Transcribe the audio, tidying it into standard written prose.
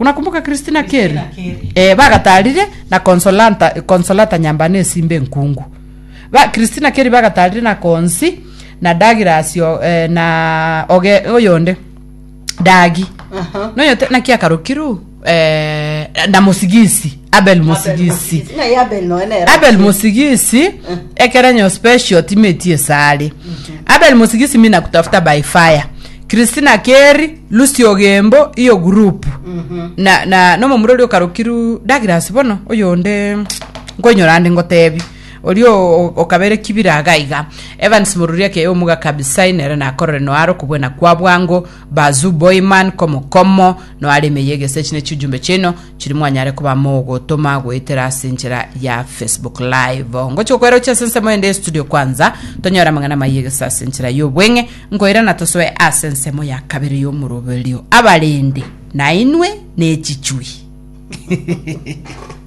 Unakumbuka Christina Keri? Bagatalire na Consolata Nyambane Simbe Nkungu. Christina Keri bagatalire na Konsi na Dagirasio na oyonde Dagi. No yote na kia Karukiru na Musigisi, Abel Musigisi. Abel Musigisi ekeranyo special timeti esali. Abel Musigisi mina kutafuta by fire. Christina Keri, Lucy Ogembo, iyo group. Na no mumurori Karukiru Dagirasi bono oyonde ngonyorande ngotebi. Olio okabere kibiraga iga. Evans Mururia ke omuga kabisa inere na korre no aro kubwena kwa bwango Bazu Boyman komo no ali meyege search ne chujumbe cheno chiri mwanyare kuba mogo toma gwetera sinjira ya Facebook live. Ngocho kwero cha sense moende studio kwanza tonyora mangana mayege sa sinjira yo bwenge ngoira na toswe asense mo ya kabiri yo murobelio abalende na inwe ne chichui.